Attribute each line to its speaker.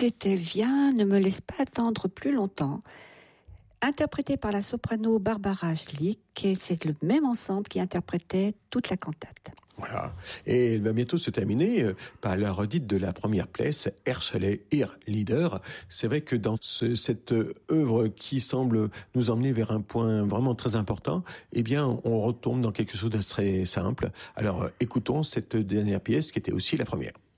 Speaker 1: C'était Viens, ne me laisse pas attendre plus longtemps, interprété par la soprano Barbara Schlick, et c'est le même ensemble qui interprétait toute la cantate.
Speaker 2: Voilà. Et elle va bientôt se terminer par la redite de la première pièce, Herschel Leader. C'est vrai que dans cette œuvre qui semble nous emmener vers un point vraiment très important, eh bien, on retombe dans quelque chose de très simple. Alors, écoutons cette dernière pièce qui était aussi la première.